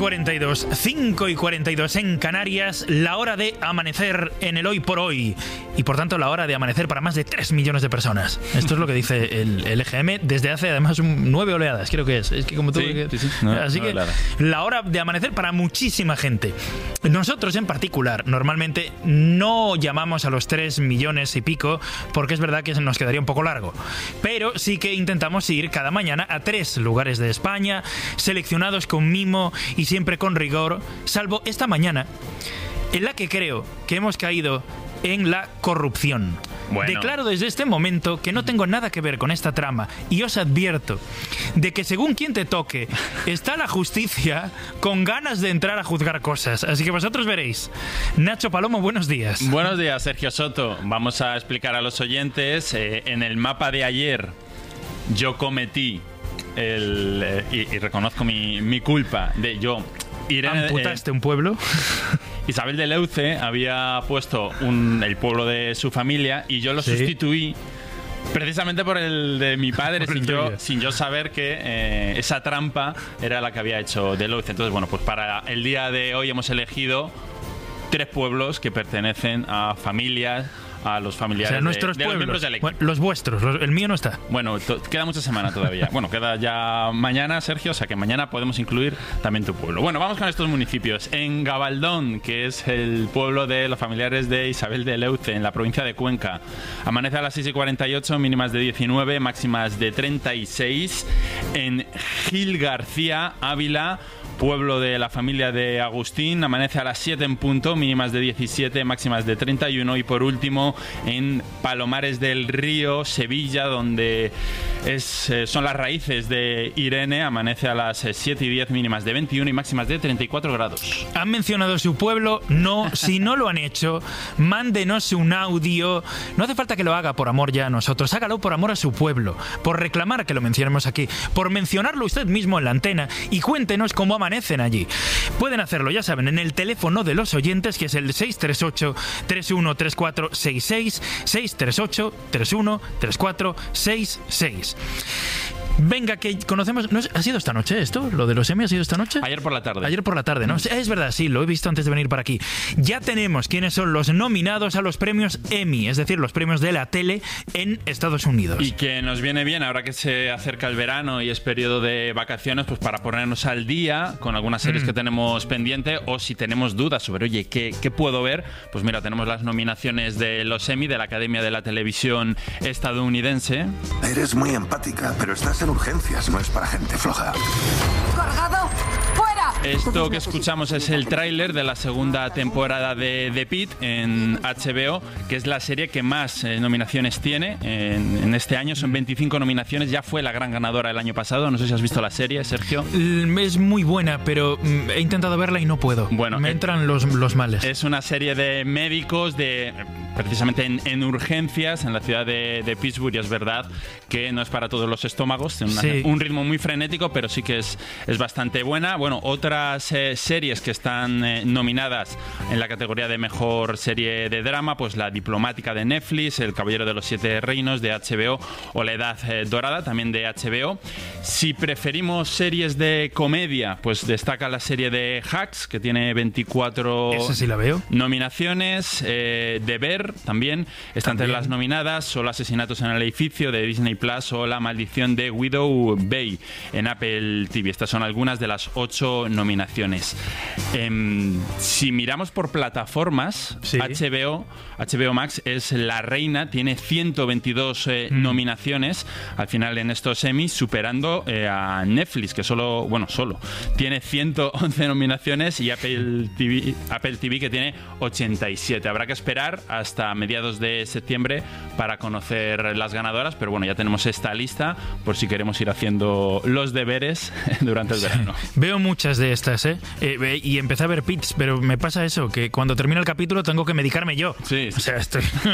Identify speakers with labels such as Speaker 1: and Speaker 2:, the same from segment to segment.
Speaker 1: 6:42, 5:42 en Canarias, la hora de amanecer en el hoy por hoy. Y por tanto la hora de amanecer para más de 3 millones de personas. Esto es lo que dice el EGM desde hace además 9 oleadas, creo que es. Es que como tú...
Speaker 2: Sí. No,
Speaker 1: así que la hora de amanecer para muchísima gente. Nosotros en particular normalmente no llamamos a los 3 millones y pico porque es verdad que nos quedaría un poco largo. Pero sí que intentamos ir cada mañana a 3 lugares de España, seleccionados con mimo y siempre con rigor, salvo esta mañana, en la que creo que hemos caído en la corrupción. Bueno. Declaro desde este momento que no tengo nada que ver con esta trama y os advierto de que según quien te toque, está la justicia con ganas de entrar a juzgar cosas. Así que vosotros veréis. Nacho Palomo, buenos días.
Speaker 2: Buenos días, Sergio Soto. Vamos a explicar a los oyentes. En el mapa de ayer yo cometí y reconozco mi culpa de yo...
Speaker 1: ¿Amputaste un pueblo?
Speaker 2: Isabel de Leuce había puesto el pueblo de su familia y yo lo sustituí precisamente por el de mi padre, sin yo saber que esa trampa era la que había hecho de Leuce. Entonces, bueno, pues para el día de hoy hemos elegido 3 pueblos que pertenecen a familias, a los familiares, o sea,
Speaker 1: nuestros
Speaker 2: de
Speaker 1: pueblos,
Speaker 2: los miembros del equipo.
Speaker 1: Bueno, los vuestros, el mío no está.
Speaker 2: Bueno, queda mucha semana todavía. Bueno, queda ya mañana, Sergio, o sea que mañana podemos incluir también tu pueblo. Bueno, vamos con estos municipios. En Gabaldón, que es el pueblo de los familiares de Isabel de Leuce, en la provincia de Cuenca, amanece a las 6:48, mínimas de 19, máximas de 36. En Gil García, Ávila, pueblo de la familia de Agustín, amanece a las 7 en punto, mínimas de 17, máximas de 31. Y por último, en Palomares del Río, Sevilla, donde son las raíces de Irene, amanece a las 7:10, mínimas de 21 y máximas de 34 grados.
Speaker 1: ¿Han mencionado su pueblo? No. Si no lo han hecho, mándenos un audio. No hace falta que lo haga por amor ya a nosotros, hágalo por amor a su pueblo, por reclamar que lo mencionemos aquí, por mencionarlo usted mismo en la antena y cuéntenos cómo amanecen allí. Pueden hacerlo, ya saben, en el teléfono de los oyentes, que es el 638-313466, 638-313466. Venga, que conocemos... ¿No ha sido esta noche esto? ¿Lo de los Emmy ha sido esta noche?
Speaker 2: Ayer por la tarde.
Speaker 1: Ayer por la tarde, ¿no? Es verdad, sí, lo he visto antes de venir para aquí. Ya tenemos quiénes son los nominados a los premios Emmy, es decir, los premios de la tele en Estados Unidos.
Speaker 2: Y que nos viene bien ahora que se acerca el verano y es periodo de vacaciones, pues para ponernos al día con algunas series que tenemos pendiente, o si tenemos dudas sobre, oye, ¿qué puedo ver? Pues mira, tenemos las nominaciones de los Emmy, de la Academia de la Televisión estadounidense.
Speaker 3: Eres muy empática, pero estás en urgencias, no es para gente floja.
Speaker 4: ¡Cargado! ¡Fuera!
Speaker 2: Esto que escuchamos es el tráiler de la segunda temporada de The Pitt en HBO, que es la serie que más nominaciones tiene en este año. Son 25 nominaciones, ya fue la gran ganadora el año pasado. No sé si has visto la serie, Sergio.
Speaker 1: Es muy buena, pero he intentado verla y no puedo. Bueno, me entran los males.
Speaker 2: Es una serie de médicos precisamente en urgencias en la ciudad de Pittsburgh, y es verdad que no es para todos los estómagos, tiene un ritmo muy frenético, pero sí que es bastante buena. Bueno, otras series que están nominadas en la categoría de mejor serie de drama, pues La Diplomática de Netflix, El Caballero de los Siete Reinos de HBO o La Edad Dorada también de HBO. Si preferimos series de comedia, pues destaca la serie de Hacks, que tiene 24
Speaker 1: Esa sí la veo.
Speaker 2: nominaciones. Deber también está entre las nominadas. Solo Asesinatos en el Edificio de Disney Plus o La Maldición de Widow Bay en Apple TV. Estas son algunas de las 8 nominaciones. Si miramos por plataformas, HBO Max es la reina, tiene 122 nominaciones al final en estos Emmy, superando a Netflix, que solo tiene 111 nominaciones, y Apple TV que tiene 87. Habrá que esperar hasta mediados de septiembre para conocer las ganadoras, pero bueno, ya tenemos esta lista por si queremos ir haciendo los deberes durante el verano.
Speaker 1: Veo muchas de estas, y empecé a ver Pits, pero me pasa eso, que cuando termina el capítulo tengo que medicarme yo.
Speaker 2: Sí.
Speaker 1: O sea,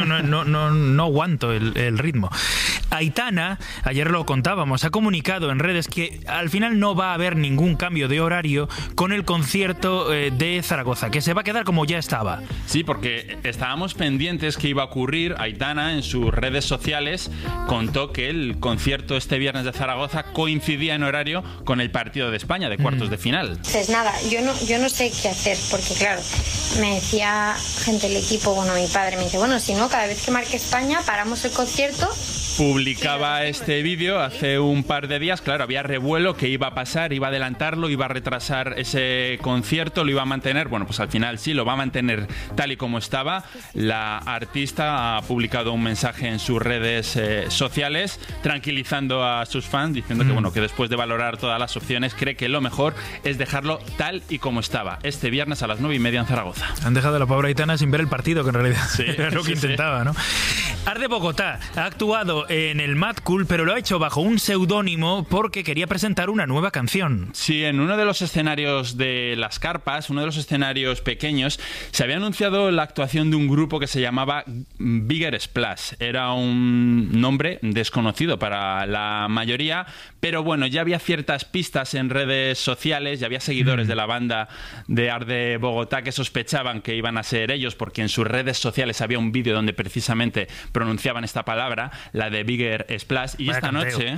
Speaker 1: no aguanto el ritmo. Aitana, ayer lo contábamos, ha comunicado en redes que al final no va a haber ningún cambio de horario con el concierto de Zaragoza, que se va a quedar como ya estaba.
Speaker 2: Sí, porque estábamos pendientes que iba a ocurrir. Aitana en sus redes sociales contó que el concierto este viernes de Zaragoza coincidía en horario con el partido de España de cuartos de final.
Speaker 5: Pues nada, yo no sé qué hacer, porque claro, me decía gente del equipo, bueno, mi padre me dice, bueno, si no, cada vez que marque España paramos el concierto.
Speaker 2: Publicaba este vídeo hace un par de días. Claro, había revuelo, que iba a pasar, iba a adelantarlo, iba a retrasar ese concierto, lo iba a mantener. Bueno, pues al final sí, lo va a mantener tal y como estaba. La artista ha publicado un mensaje en sus redes sociales tranquilizando a sus fans, diciendo que bueno, que después de valorar todas las opciones cree que lo mejor es dejarlo tal y como estaba. Este viernes a las 9:30 en Zaragoza.
Speaker 1: Han dejado a la pobre Aitana sin ver el partido, que en realidad
Speaker 2: sí,
Speaker 1: era lo que intentaba, ¿no? Art de Bogotá ha actuado en el Mad Cool, pero lo ha hecho bajo un seudónimo porque quería presentar una nueva canción.
Speaker 2: Sí, en uno de los escenarios de las carpas, uno de los escenarios pequeños, se había anunciado la actuación de un grupo que se llamaba Bigger Splash. Era un nombre desconocido para la mayoría, pero bueno, ya había ciertas pistas en redes sociales, ya había seguidores de la banda de Art de Bogotá que sospechaban que iban a ser ellos, porque en sus redes sociales había un vídeo donde precisamente pronunciaban esta palabra, la de Bigger Splash. Y esta noche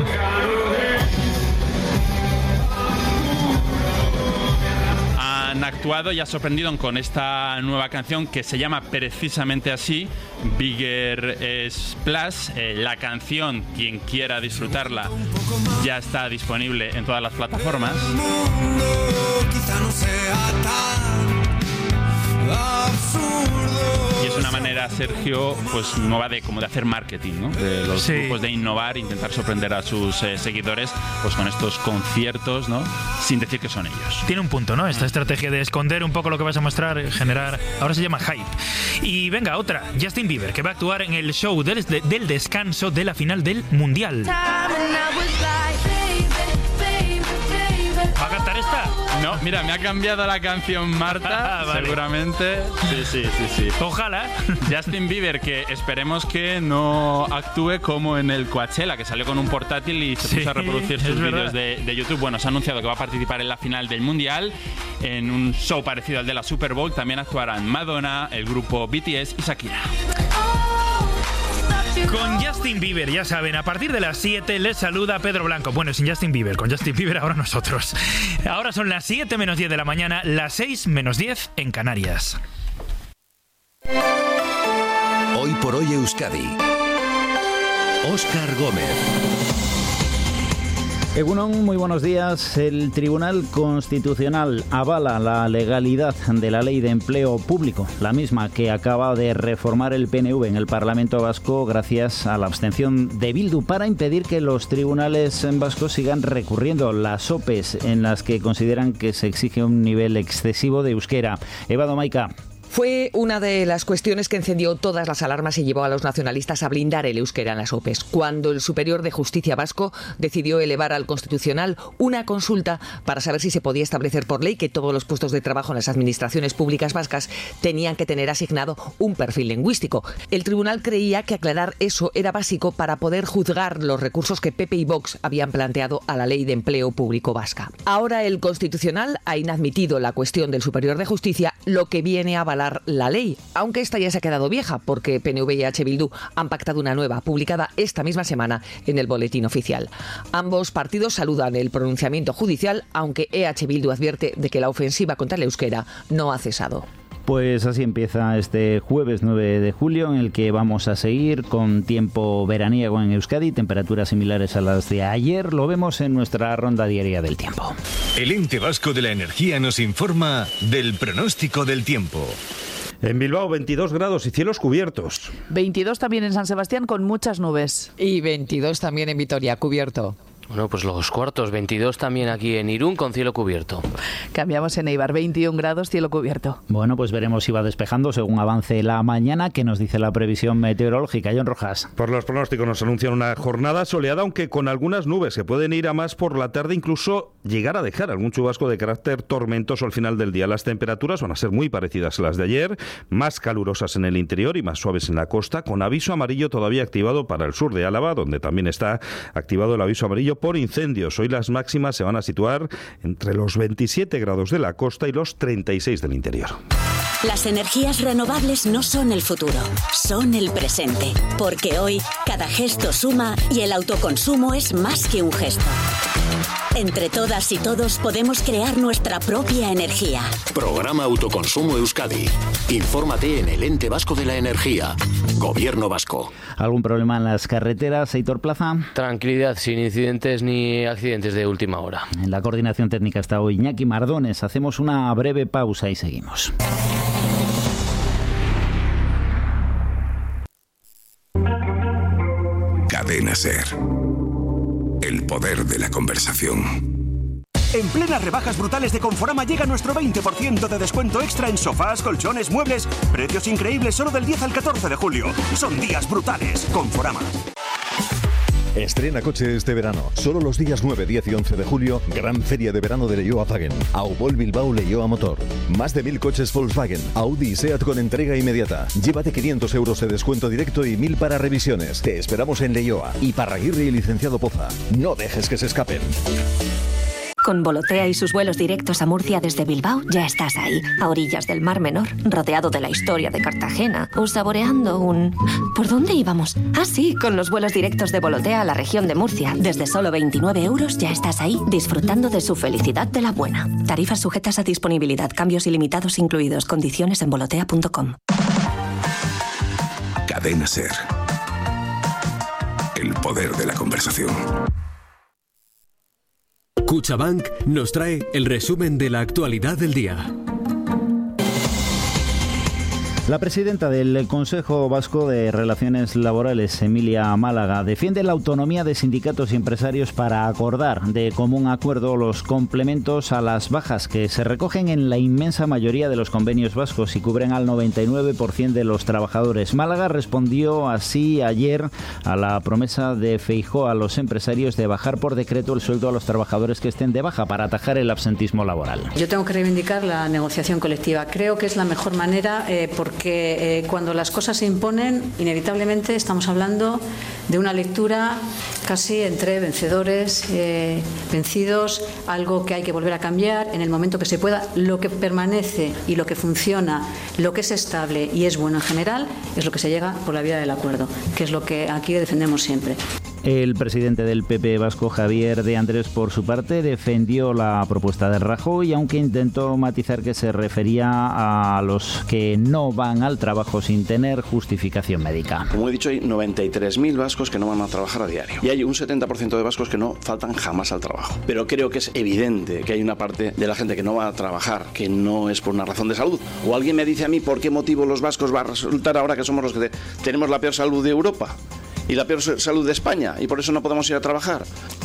Speaker 2: han actuado y ha sorprendido con esta nueva canción que se llama precisamente así, Bigger Splash. La canción, quien quiera disfrutarla, ya está disponible en todas las plataformas. Y es una manera, Sergio, pues nueva de hacer marketing, ¿no? De los grupos, de innovar, intentar sorprender a sus seguidores, pues con estos conciertos, ¿no? Sin decir que son ellos.
Speaker 1: Tiene un punto, ¿no? Esta estrategia de esconder un poco lo que vas a mostrar, generar, ahora se llama hype. Y venga, otra, Justin Bieber, que va a actuar en el show del descanso de la final del Mundial. ¿Va a cantar esta?
Speaker 2: No, mira, me ha cambiado la canción Marta, vale. Seguramente. Sí.
Speaker 1: Ojalá.
Speaker 2: Justin Bieber, que esperemos que no actúe como en el Coachella, que salió con un portátil y se puso a reproducir sus vídeos de YouTube. Bueno, se ha anunciado que va a participar en la final del Mundial, en un show parecido al de la Super Bowl. También actuarán Madonna, el grupo BTS y Shakira.
Speaker 1: Con Justin Bieber, ya saben, a partir de las 7 les saluda Pedro Blanco. Bueno, sin Justin Bieber, con Justin Bieber ahora nosotros. Ahora son las 7 menos 10 de la mañana, las 6 menos 10 en Canarias.
Speaker 6: Hoy por hoy Euskadi. Óscar Gómez.
Speaker 7: Egunon, muy buenos días. El Tribunal Constitucional avala la legalidad de la Ley de Empleo Público, la misma que acaba de reformar el PNV en el Parlamento Vasco gracias a la abstención de Bildu, para impedir que los tribunales vascos sigan recurriendo las OPEs en las que consideran que se exige un nivel excesivo de euskera. Eva Domaica.
Speaker 8: Fue una de las cuestiones que encendió todas las alarmas y llevó a los nacionalistas a blindar el euskera en las OPEs, cuando el Superior de Justicia vasco decidió elevar al Constitucional una consulta para saber si se podía establecer por ley que todos los puestos de trabajo en las administraciones públicas vascas tenían que tener asignado un perfil lingüístico. El tribunal creía que aclarar eso era básico para poder juzgar los recursos que PP y Vox habían planteado a la Ley de Empleo Público vasca. Ahora el Constitucional ha inadmitido la cuestión del Superior de Justicia, lo que viene a avalar la ley, aunque esta ya se ha quedado vieja porque PNV y H. Bildu han pactado una nueva, publicada esta misma semana en el Boletín Oficial. Ambos partidos saludan el pronunciamiento judicial, aunque EH Bildu advierte de que la ofensiva contra el euskera no ha cesado.
Speaker 7: Pues así empieza este jueves 9 de julio, en el que vamos a seguir con tiempo veraniego en Euskadi, temperaturas similares a las de ayer. Lo vemos en nuestra ronda diaria del tiempo.
Speaker 6: El Ente Vasco de la Energía nos informa del pronóstico del tiempo.
Speaker 9: En Bilbao 22 grados y cielos cubiertos.
Speaker 10: 22 también en San Sebastián con muchas nubes.
Speaker 8: Y 22 también en Vitoria, cubierto.
Speaker 11: Bueno, pues los cuartos, 22 también aquí en Irún con cielo cubierto.
Speaker 10: Cambiamos en Eibar, 21 grados, cielo cubierto.
Speaker 7: Bueno, pues veremos si va despejando según avance la mañana. ¿Qué nos dice la previsión meteorológica? John Rojas.
Speaker 9: Por los pronósticos nos anuncian una jornada soleada, aunque con algunas nubes que pueden ir a más por la tarde, incluso llegar a dejar algún chubasco de carácter tormentoso al final del día. Las temperaturas van a ser muy parecidas a las de ayer, más calurosas en el interior y más suaves en la costa, con aviso amarillo todavía activado para el sur de Álava, donde también está activado el aviso amarillo por incendios. Hoy las máximas se van a situar entre los 27 grados de la costa y los 36 del interior.
Speaker 12: Las energías renovables no son el futuro, son el presente. Porque hoy cada gesto suma y el autoconsumo es más que un gesto. Entre todas y todos podemos crear nuestra propia energía.
Speaker 13: Programa Autoconsumo Euskadi. Infórmate en el Ente Vasco de la Energía. Gobierno vasco.
Speaker 7: ¿Algún problema en las carreteras, Aitor Plaza?
Speaker 11: Tranquilidad, sin incidentes ni accidentes de última hora.
Speaker 7: En la coordinación técnica está hoy Iñaki Mardones. Hacemos una breve pausa y seguimos.
Speaker 3: Cadena SER. El poder de la conversación.
Speaker 14: En plenas rebajas brutales de Conforama llega nuestro 20% de descuento extra en sofás, colchones, muebles. Precios increíbles solo del 10 al 14 de julio. Son días brutales. Conforama.
Speaker 15: Estrena coche este verano. Solo los días 9, 10 y 11 de julio, gran feria de verano de Leioa-Wagen. Aubol Bilbao Leioa Motor. Más de 1.000 coches Volkswagen, Audi y SEAT con entrega inmediata. Llévate 500 euros de descuento directo y 1.000 para revisiones. Te esperamos en Leioa. Y Parraguirre y Licenciado Poza. No dejes que se escapen.
Speaker 16: Con Volotea y sus vuelos directos a Murcia desde Bilbao ya estás ahí, a orillas del Mar Menor, rodeado de la historia de Cartagena o saboreando un... ¿Por dónde íbamos? Ah, sí, con los vuelos directos de Volotea a la región de Murcia. Desde solo 29 euros ya estás ahí, disfrutando de su felicidad de la buena. Tarifas sujetas a disponibilidad, cambios ilimitados incluidos, condiciones en volotea.com.
Speaker 3: Cadena SER. El poder de la conversación.
Speaker 17: Cuchabank nos trae el resumen de la actualidad del día.
Speaker 7: La presidenta del Consejo Vasco de Relaciones Laborales, Emilia Málaga, defiende la autonomía de sindicatos y empresarios para acordar de común acuerdo los complementos a las bajas que se recogen en la inmensa mayoría de los convenios vascos y cubren al 99% de los trabajadores. Málaga respondió así ayer a la promesa de Feijóo a los empresarios de bajar por decreto el sueldo a los trabajadores que estén de baja para atajar el absentismo laboral.
Speaker 18: Yo tengo que reivindicar la negociación colectiva. Creo que es la mejor manera porque cuando las cosas se imponen, inevitablemente estamos hablando de una lectura casi entre vencedores, vencidos, algo que hay que volver a cambiar en el momento que se pueda. Lo que permanece y lo que funciona, lo que es estable y es bueno en general, es lo que se llega por la vía del acuerdo, que es lo que aquí defendemos siempre.
Speaker 7: El presidente del PP vasco, Javier de Andrés, por su parte, defendió la propuesta de Rajoy, aunque intentó matizar que se refería a los que no van al trabajo sin tener justificación médica.
Speaker 19: Como he dicho, hay 93.000 vascos que no van a trabajar a diario. Y hay un 70% de vascos que no faltan jamás al trabajo. Pero creo que es evidente que hay una parte de la gente que no va a trabajar, que no es por una razón de salud. O alguien me dice a mí por qué motivo los vascos va a resultar ahora que somos los que tenemos la peor salud de Europa y la peor salud de España, y por eso no podemos ir a trabajar.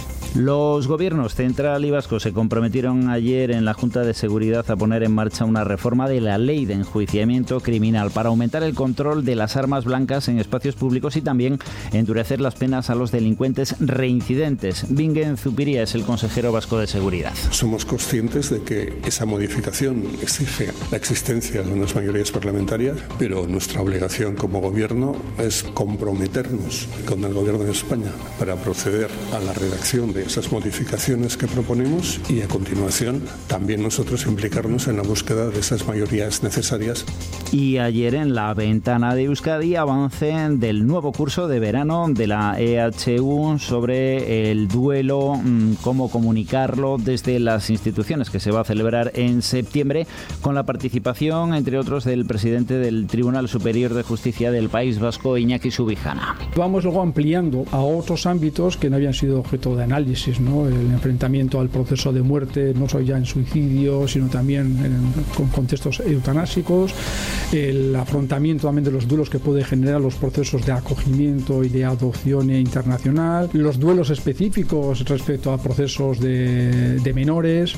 Speaker 7: Los gobiernos central y vasco se comprometieron ayer en la Junta de Seguridad a poner en marcha una reforma de la ley de enjuiciamiento criminal para aumentar el control de las armas blancas en espacios públicos y también endurecer las penas a los delincuentes reincidentes. Bingen Zupiria es el consejero vasco de Seguridad.
Speaker 20: Somos conscientes de que esa modificación exige la existencia de unas mayorías parlamentarias, pero nuestra obligación como gobierno es comprometernos con el gobierno de España para proceder a la redacción de esas modificaciones que proponemos y a continuación también nosotros implicarnos en la búsqueda de esas mayorías necesarias.
Speaker 7: Y ayer en la ventana de Euskadi avance del nuevo curso de verano de la EHU sobre el duelo, cómo comunicarlo desde las instituciones, que se va a celebrar en septiembre con la participación, entre otros, del presidente del Tribunal Superior de Justicia del País Vasco, Iñaki Subijana.
Speaker 21: Vamos luego ampliando a otros ámbitos que no habían sido objeto de análisis, ¿no? El enfrentamiento al proceso de muerte, no solo ya en suicidio, sino también con contextos eutanásicos, el afrontamiento también de los duelos que puede generar los procesos de acogimiento y de adopción internacional, los duelos específicos respecto a procesos de menores.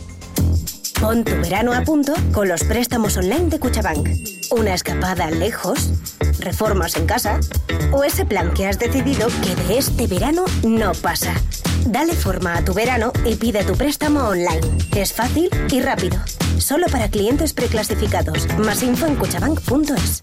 Speaker 22: Pon tu verano a punto con los préstamos online de Cuchabank. Una escapada lejos, reformas en casa o ese plan que has decidido que de este verano no pasa. Dale forma a tu verano y pide tu préstamo online. Es fácil y rápido. Solo para clientes preclasificados. Más info en cuchabank.es.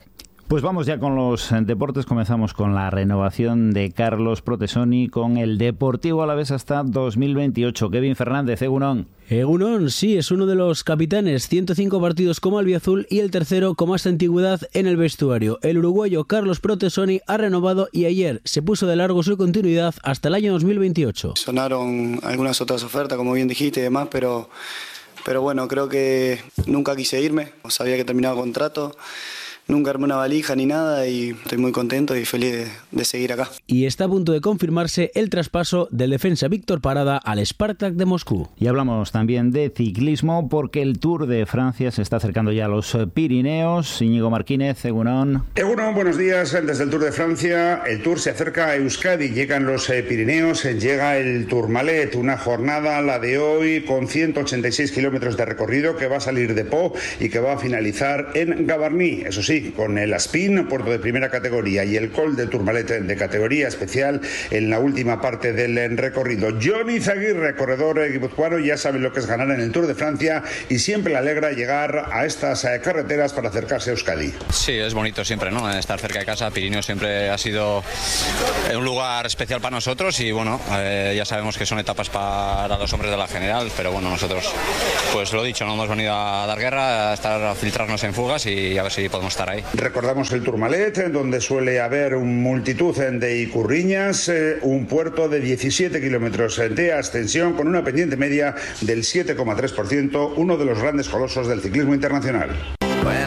Speaker 7: Pues vamos ya con los deportes. Comenzamos con la renovación de Carlos Protesoni con el Deportivo Alavés hasta 2028. Kevin Fernández, Egunon.
Speaker 4: Egunon, sí, es uno de los capitanes, 105 partidos como albiazul y el tercero con más antigüedad en el vestuario. El uruguayo Carlos Protesoni ha renovado y ayer se puso de largo su continuidad hasta el año 2028.
Speaker 5: Sonaron algunas otras ofertas, como bien dijiste y demás, pero bueno, creo que nunca quise irme, sabía que terminaba el contrato. Nunca armé una valija ni nada y estoy muy contento y feliz de seguir acá.
Speaker 4: Y está a punto de confirmarse el traspaso del defensa Víctor Parada al Spartak de Moscú.
Speaker 7: Y hablamos también de ciclismo porque el Tour de Francia se está acercando ya a los Pirineos. Íñigo Martínez, Egunon.
Speaker 23: Egunon, buenos días. Desde el Tour de Francia, el Tour se acerca a Euskadi. Llegan los Pirineos, llega el Tourmalet, una jornada, la de hoy, con 186 kilómetros de recorrido que va a salir de Pau y que va a finalizar en Gavarnie. Eso sí, con el Aspin, puerto de primera categoría, y el Col de Tourmalet de categoría especial en la última parte del recorrido. Johnny Zaguirre, corredor guipuzcoano, ya sabe lo que es ganar en el Tour de Francia y siempre le alegra llegar a estas carreteras para acercarse a Euskadi.
Speaker 24: Sí, es bonito siempre, ¿no? Estar cerca de casa. Pirineo siempre ha sido un lugar especial para nosotros y bueno, ya sabemos que son etapas para los hombres de la general, pero bueno, nosotros, pues lo dicho, no hemos venido a dar guerra, a filtrarnos en fugas y a ver si podemos estar ahí.
Speaker 23: Recordamos el Tourmalet, donde suele haber multitud de icurriñas, un puerto de 17 kilómetros de ascensión con una pendiente media del 7,3%, uno de los grandes colosos del ciclismo internacional.